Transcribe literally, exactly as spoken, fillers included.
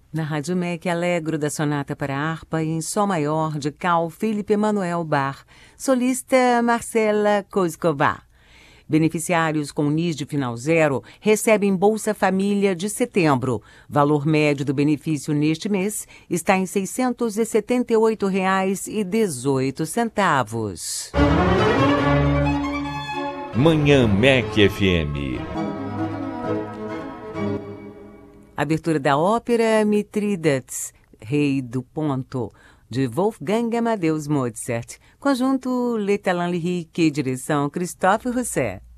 Na Rádio M E C, Alegro da Sonata para Harpa em Sol Maior de Carl Philipp Emanuel Bach, solista Marcela Kozkova. Beneficiários com N I S de final zero recebem Bolsa Família de setembro. Valor médio do benefício neste mês está em seiscentos e setenta e oito reais e dezoito centavos. Manhã M E C F M. Abertura da ópera Mithridates, Rei do Ponto, de Wolfgang Amadeus Mozart. Conjunto Le Talent Lyrique, direção Christophe Rousset.